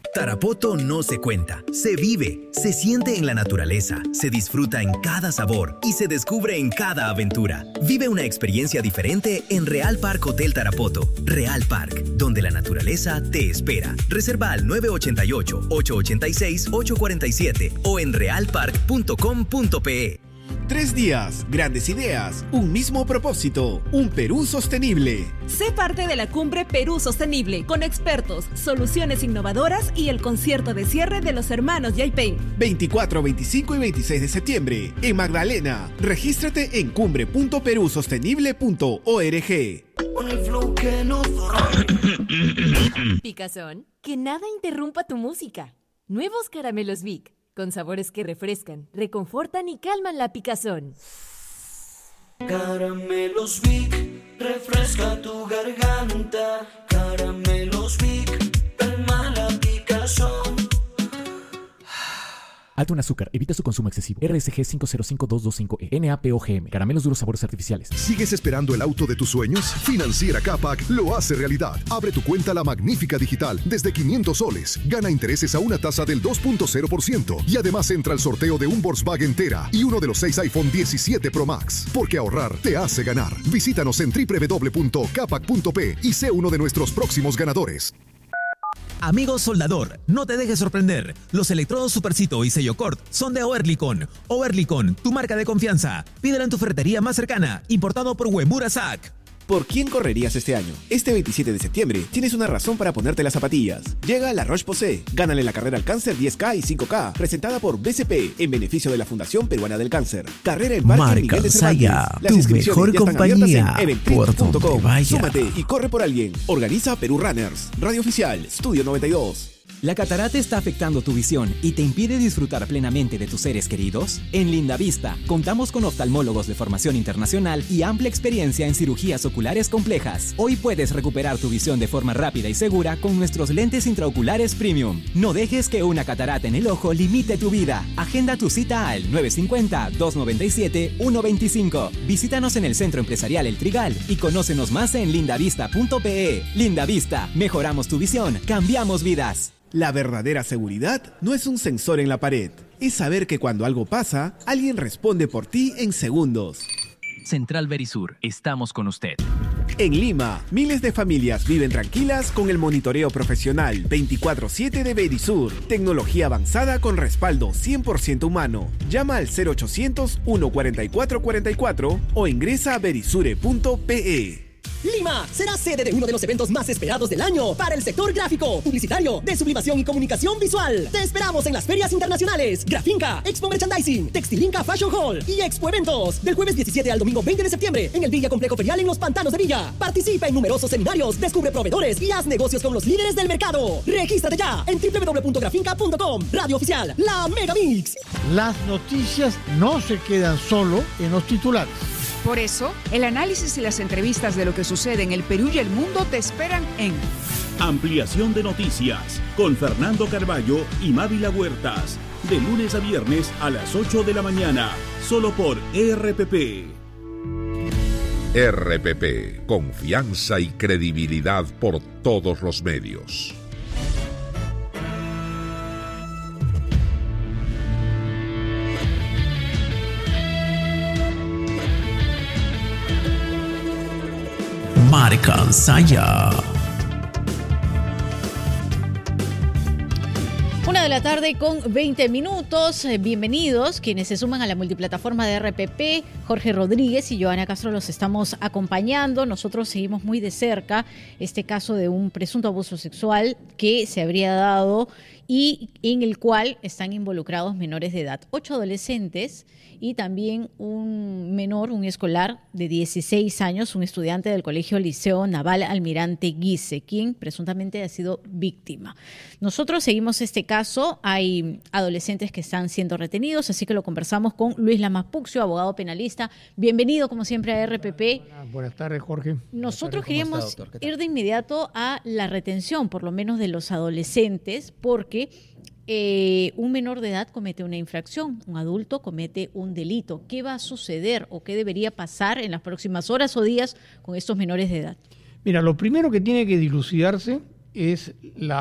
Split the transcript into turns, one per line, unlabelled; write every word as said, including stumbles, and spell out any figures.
Tarapoto no se cuenta, se vive, se siente en la naturaleza, se disfruta en cada sabor y se descubre en cada aventura. Vive una experiencia diferente en Real Park Hotel Tarapoto. Real Park, donde la naturaleza te espera. Reserva al nueve ocho ocho, ocho ocho seis, ocho cuatro siete o en real park punto com punto pe.
Tres días, grandes ideas, un mismo propósito, un Perú sostenible.
Sé parte de la Cumbre Perú Sostenible, con expertos, soluciones innovadoras y el concierto de cierre de los hermanos Yaipen.
veinticuatro, veinticinco y veintiséis de septiembre, en Magdalena. Regístrate en cumbre punto perú sostenible punto org.
Picazón, que nada interrumpa tu música. Nuevos caramelos Vic, con sabores que refrescan, reconfortan y calman la picazón.
Caramelos Vic, refresca tu garganta. Caramelos Vic, calma la picazón.
Alto en azúcar, evita su consumo excesivo. R S G cinco cero cinco dos dos cinco E, N A P O G M, caramelos duros sabores artificiales.
¿Sigues esperando el auto de tus sueños? Financiera Capac lo hace realidad. Abre tu cuenta La Magnífica Digital desde quinientos soles. Gana intereses a una tasa del dos punto cero por ciento y además entra al sorteo de un Volkswagen Tera y uno de los seis iPhone diecisiete Pro Max. Porque ahorrar te hace ganar. Visítanos en doble u doble u doble u punto capac punto pe y sé uno de nuestros próximos ganadores.
Amigo soldador, no te dejes sorprender. Los electrodos Supercito y Sellocort son de Oerlikon. Oerlikon, tu marca de confianza. Pídela en tu ferretería más cercana. Importado por Uemura S A C.
¿Por quién correrías este año? Este veintisiete de septiembre tienes una razón para ponerte las zapatillas. Llega La Roche-Posay. Gánale la carrera al cáncer diez K y cinco K, presentada por B C P en beneficio de la Fundación Peruana del Cáncer. Carrera en Parque Miguel de Cervantes. Las inscripciones
mejor
ya están
compañía
abiertas en eventbrite punto com.
vaya.
Súmate y corre por alguien. Organiza Perú Runners. Radio Oficial, Estudio noventa y dos.
¿La catarata está afectando tu visión y te impide disfrutar plenamente de tus seres queridos? En Lindavista, contamos con oftalmólogos de formación internacional y amplia experiencia en cirugías oculares complejas. Hoy puedes recuperar tu visión de forma rápida y segura con nuestros lentes intraoculares Premium. No dejes que una catarata en el ojo limite tu vida. Agenda tu cita al nueve cinco cero, dos nueve siete, uno dos cinco. Visítanos en el Centro Empresarial El Trigal y conócenos más en lindavista punto pe. Lindavista, mejoramos tu visión, cambiamos vidas.
La verdadera seguridad no es un sensor en la pared, es saber que cuando algo pasa, alguien responde por ti en segundos.
Central Verisur, estamos con usted.
En Lima, miles de familias viven tranquilas con el monitoreo profesional veinticuatro siete de Verisur. Tecnología avanzada con respaldo cien por ciento humano. Llama al cero ochocientos, uno cuatro cuatro cuatro cuatro o ingresa a verisure punto pe.
Lima será sede de uno de los eventos más esperados del año para el sector gráfico, publicitario, de sublimación y comunicación visual. Te esperamos en las ferias internacionales Grafinca, Expo Merchandising, Textilinca Fashion Hall y Expo Eventos del jueves diecisiete al domingo veinte de septiembre en el Villa Complejo Ferial en Los Pantanos de Villa. Participa en numerosos seminarios, descubre proveedores y haz negocios con los líderes del mercado. Regístrate ya en doble u doble u doble u punto grafinca punto com. Radio Oficial, la Mega Mix.
Las noticias no se quedan solo en los titulares.
Por eso, el análisis y las entrevistas de lo que sucede en el Perú y el mundo te esperan en
Ampliación de Noticias con Fernando Carballo y Mávila Huertas. De lunes a viernes a las ocho de la mañana, solo por R P P.
R P P, confianza y credibilidad por todos los medios.
Marca Saya.
Una de la tarde con veinte minutos. Bienvenidos quienes se suman a la multiplataforma de R P P. Jorge Rodríguez y Joana Castro los estamos acompañando. Nosotros seguimos muy de cerca este caso de un presunto abuso sexual que se habría dado y en el cual están involucrados menores de edad. Ocho adolescentes y también un menor, un escolar de dieciséis años, un estudiante del Colegio Liceo Naval Almirante Guise, quien presuntamente ha sido víctima. Nosotros seguimos este caso. Hay adolescentes que están siendo retenidos, así que lo conversamos con Luis Lamas Puccio, abogado penalista. Bienvenido, como siempre, a R P P.
Buenas, buenas tardes, Jorge.
Nosotros
tardes,
queríamos
está, doctor?
ir de inmediato a la retención, por lo menos de los adolescentes, porque Eh, un menor de edad comete una infracción, un adulto comete un delito. ¿Qué va a suceder o qué debería pasar en las próximas horas o días con estos menores de edad?
Mira, lo primero que tiene que dilucidarse es la